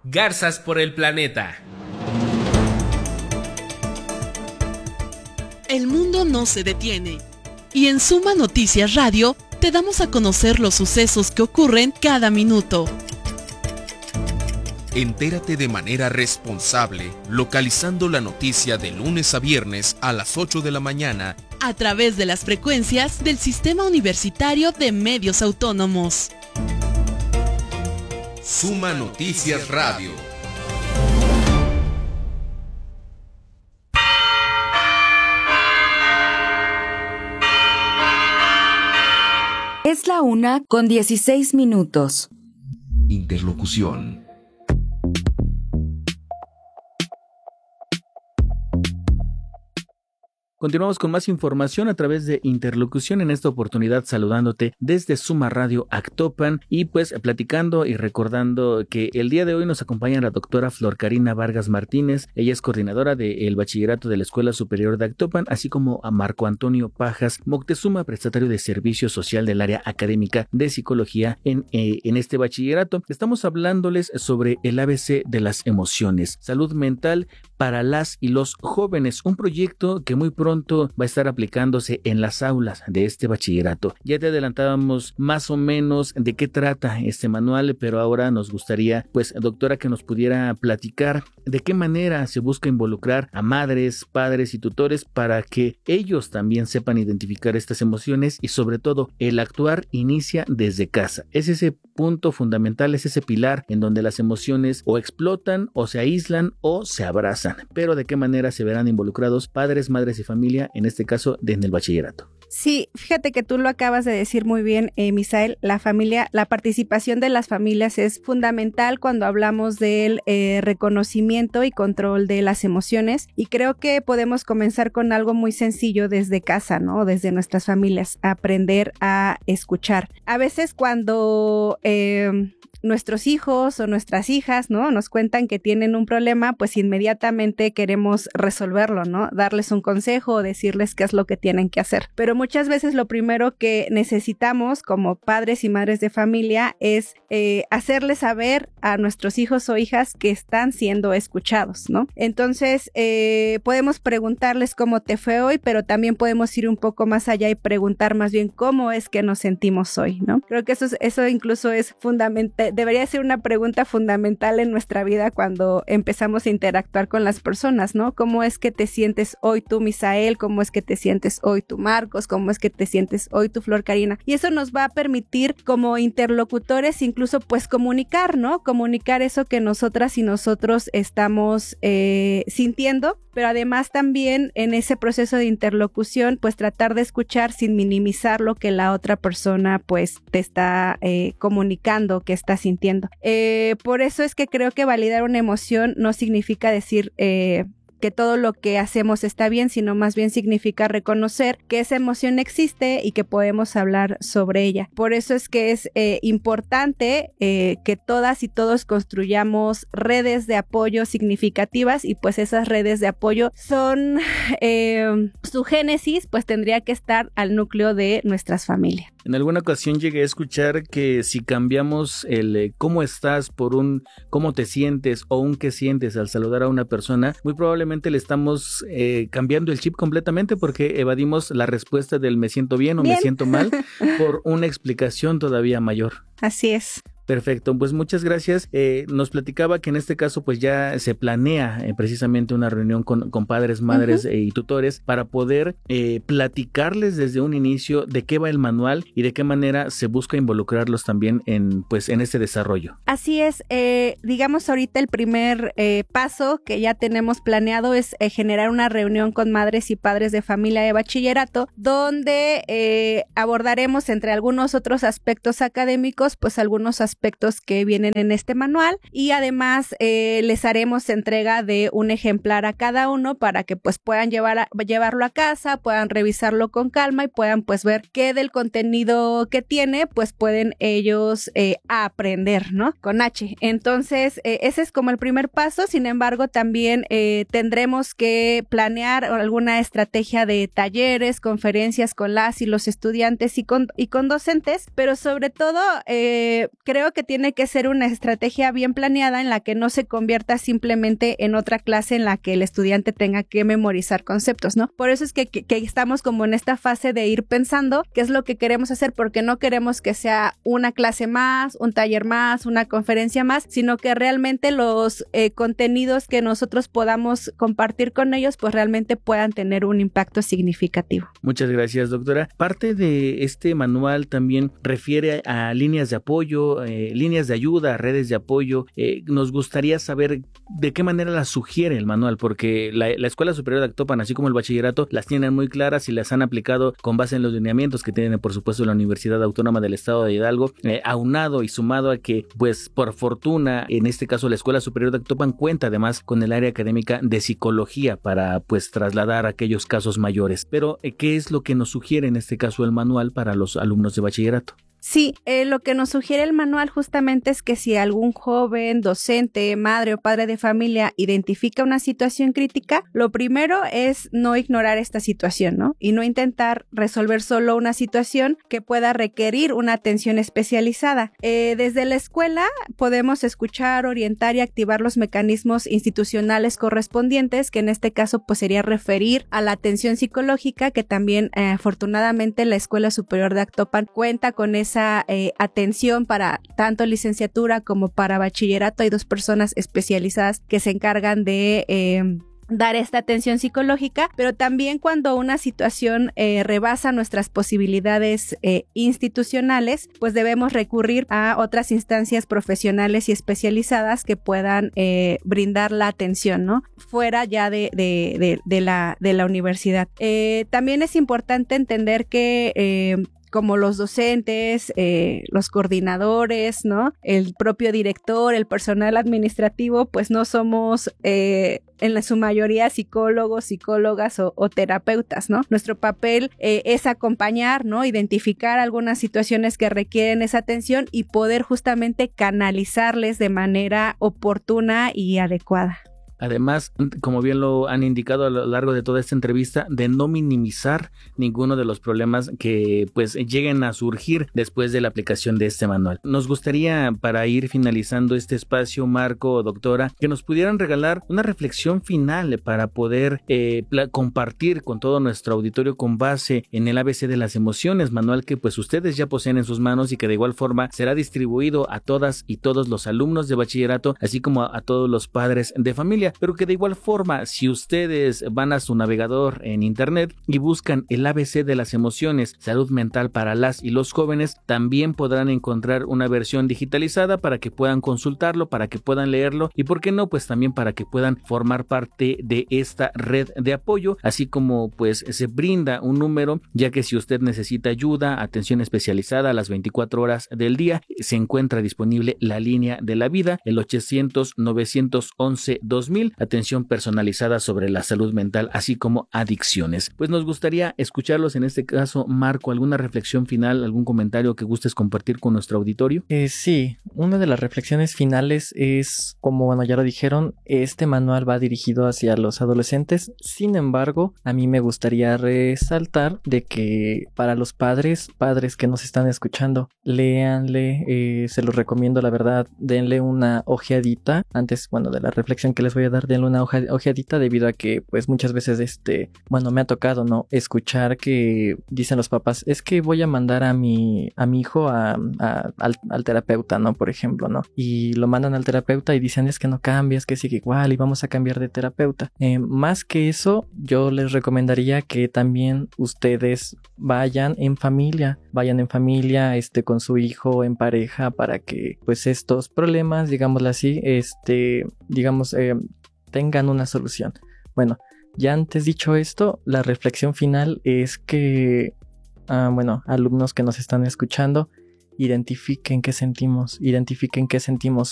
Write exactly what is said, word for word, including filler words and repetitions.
Garzas por el planeta. El mundo no se detiene. Y en Suma Noticias Radio te damos a conocer los sucesos que ocurren cada minuto. Entérate de manera responsable, localizando la noticia de lunes a viernes a las ocho de la mañana a través de las frecuencias del Sistema Universitario de Medios Autónomos. Suma Noticias Radio. Es la una con dieciséis minutos. Interlocución. Continuamos con más información a través de Interlocución, en esta oportunidad saludándote desde Suma Radio Actopan y pues platicando y recordando que el día de hoy nos acompaña la doctora Flor Karina Vargas Martínez. Ella es coordinadora del bachillerato de la Escuela Superior de Actopan, así como a Marco Antonio Pajas Moctezuma, prestatario de servicio social del área académica de psicología en, eh, en este bachillerato. Estamos hablándoles sobre el A B C de las emociones, salud mental para las y los jóvenes, un proyecto que muy pronto va a estar aplicándose en las aulas de este bachillerato. Ya te adelantábamos más o menos de qué trata este manual, pero ahora nos gustaría, pues, doctora, que nos pudiera platicar de qué manera se busca involucrar a madres, padres y tutores para que ellos también sepan identificar estas emociones y sobre todo el actuar inicia desde casa. Es ese punto fundamental, es ese pilar en donde las emociones o explotan o se aíslan o se abrazan. Pero de qué manera se verán involucrados padres, madres y familia, en este caso desde el bachillerato. Sí, fíjate que tú lo acabas de decir muy bien, eh, Misael. La familia, la participación de las familias es fundamental cuando hablamos del eh, reconocimiento y control de las emociones, y creo que podemos comenzar con algo muy sencillo desde casa, ¿no? Desde nuestras familias, aprender a escuchar. A veces cuando eh, nuestros hijos o nuestras hijas, ¿no?, nos cuentan que tienen un problema, pues inmediatamente queremos resolverlo, ¿no? Darles un consejo o decirles qué es lo que tienen que hacer. Pero muchas veces lo primero que necesitamos como padres y madres de familia es eh, hacerles saber a nuestros hijos o hijas que están siendo escuchados, ¿no? Entonces, eh, podemos preguntarles cómo te fue hoy, pero también podemos ir un poco más allá y preguntar más bien cómo es que nos sentimos hoy, ¿no? Creo que eso, es, eso incluso es fundamental. Debería ser una pregunta fundamental en nuestra vida cuando empezamos a interactuar con las personas, ¿no? ¿Cómo es que te sientes hoy tú, Misael? ¿Cómo es que te sientes hoy tú, Marcos? ¿Cómo es que te sientes hoy tú, Flor Karina? Y eso nos va a permitir como interlocutores incluso pues comunicar, ¿no? Comunicar eso que nosotras y nosotros estamos eh, sintiendo, pero además también en ese proceso de interlocución pues tratar de escuchar sin minimizar lo que la otra persona pues te está eh, comunicando, que está sintiendo. Eh, por eso es que creo que validar una emoción no significa decir eh, que todo lo que hacemos está bien, sino más bien significa reconocer que esa emoción existe y que podemos hablar sobre ella. Por eso es que es eh, importante eh, que todas y todos construyamos redes de apoyo significativas, y pues esas redes de apoyo son, eh, su génesis pues tendría que estar al núcleo de nuestras familias. En alguna ocasión llegué a escuchar que si cambiamos el eh, cómo estás por un cómo te sientes o un qué sientes al saludar a una persona, muy probablemente le estamos eh, cambiando el chip completamente, porque evadimos la respuesta del me siento bien o bien. me siento mal por una explicación todavía mayor. Así es. Perfecto, pues muchas gracias. Eh, nos platicaba que en este caso pues ya se planea eh, precisamente una reunión con, con padres, madres uh-huh. eh, y tutores para poder eh, platicarles desde un inicio de qué va el manual y de qué manera se busca involucrarlos también en pues en este desarrollo. Así es, eh, digamos ahorita el primer eh, paso que ya tenemos planeado es eh, generar una reunión con madres y padres de familia de bachillerato, donde eh, abordaremos entre algunos otros aspectos académicos pues algunos aspectos aspectos que vienen en este manual, y además eh, les haremos entrega de un ejemplar a cada uno para que pues puedan llevar a, llevarlo a casa, puedan revisarlo con calma y puedan pues ver qué del contenido que tiene pues pueden ellos eh, aprender, ¿no? Con H. Entonces eh, ese es como el primer paso. Sin embargo, también eh, tendremos que planear alguna estrategia de talleres, conferencias con las y los estudiantes y con, y con docentes, pero sobre todo eh, creo creo que tiene que ser una estrategia bien planeada en la que no se convierta simplemente en otra clase en la que el estudiante tenga que memorizar conceptos, ¿no? Por eso es que, que, que estamos como en esta fase de ir pensando qué es lo que queremos hacer, porque no queremos que sea una clase más, un taller más, una conferencia más, sino que realmente los eh, contenidos que nosotros podamos compartir con ellos, pues realmente puedan tener un impacto significativo. Muchas gracias, doctora. Parte de este manual también refiere a líneas de apoyo, eh, líneas de ayuda, redes de apoyo. Eh, nos gustaría saber de qué manera las sugiere el manual, porque la, la Escuela Superior de Actopan, así como el bachillerato, las tienen muy claras y las han aplicado con base en los lineamientos que tiene, por supuesto, la Universidad Autónoma del Estado de Hidalgo, eh, aunado y sumado a que, pues, por fortuna, en este caso, la Escuela Superior de Actopan cuenta además con el área académica de psicología para, pues, trasladar aquellos casos mayores. Pero, eh, ¿qué es lo que nos sugiere en este caso el manual para los alumnos de bachillerato? Sí, eh, lo que nos sugiere el manual justamente es que si algún joven, docente, madre o padre de familia identifica una situación crítica, lo primero es no ignorar esta situación, ¿no? Y no intentar resolver solo una situación que pueda requerir una atención especializada. Eh, desde la escuela podemos escuchar, orientar y activar los mecanismos institucionales correspondientes, que en este caso pues sería referir a la atención psicológica, que también eh, afortunadamente la Escuela Superior de Actopan cuenta con esa esa eh, atención para tanto licenciatura como para bachillerato. Hay dos personas especializadas que se encargan de eh, dar esta atención psicológica, pero también cuando una situación eh, rebasa nuestras posibilidades eh, institucionales, pues debemos recurrir a otras instancias profesionales y especializadas que puedan eh, brindar la atención, ¿no? Fuera ya de, de, de, de, la, de la universidad. Eh, también es importante entender que eh, como los docentes, eh, los coordinadores, ¿no? El propio director, el personal administrativo, pues no somos eh, en la, su mayoría psicólogos, psicólogas o, o terapeutas, ¿no? Nuestro papel eh, es acompañar, ¿no? Identificar algunas situaciones que requieren esa atención y poder justamente canalizarles de manera oportuna y adecuada. Además, como bien lo han indicado a lo largo de toda esta entrevista, de no minimizar ninguno de los problemas que pues lleguen a surgir después de la aplicación de este manual. Nos gustaría, para ir finalizando este espacio, Marco, doctora, que nos pudieran regalar una reflexión final para poder eh, compartir con todo nuestro auditorio con base en el A B C de las emociones, manual que pues ustedes ya poseen en sus manos y que de igual forma será distribuido a todas y todos los alumnos de bachillerato, así como a, a todos los padres de familia. Pero que de igual forma, si ustedes van a su navegador en internet y buscan el A B C de las emociones, salud mental para las y los jóvenes, también podrán encontrar una versión digitalizada para que puedan consultarlo, para que puedan leerlo y, por qué no, pues también para que puedan formar parte de esta red de apoyo, así como pues se brinda un número, ya que si usted necesita ayuda, atención especializada a las veinticuatro horas del día, se encuentra disponible la línea de la vida, el ochocientos, novecientos once, dos mil, atención personalizada sobre la salud mental, así como adicciones. Pues nos gustaría escucharlos en este caso. Marco, ¿alguna reflexión final, algún comentario que gustes compartir con nuestro auditorio? Eh, sí, una de las reflexiones finales es, como bueno, ya lo dijeron, este manual va dirigido hacia los adolescentes. Sin embargo, a mí me gustaría resaltar de que para los padres, padres que nos están escuchando, léanle, eh, se los recomiendo, la verdad, denle una ojeadita antes, bueno, de la reflexión que les voy a dar, denle una hoja, ojeadita, debido a que pues muchas veces este, bueno, me ha tocado, ¿no? Escuchar que dicen los papás, es que voy a mandar a mi, a mi hijo a, a, al, al terapeuta, ¿no? Por ejemplo, ¿no? Y lo mandan al terapeuta y dicen, es que no cambias, que sigue igual y vamos a cambiar de terapeuta. Eh, más que eso, yo les recomendaría que también ustedes vayan en familia, vayan en familia, este, con su hijo, en pareja, para que pues estos problemas, digámoslo así, este, digamos, eh, tengan una solución. Bueno, ya antes dicho esto, la reflexión final es que, ah, bueno, alumnos que nos están escuchando, identifiquen qué sentimos, identifiquen qué sentimos.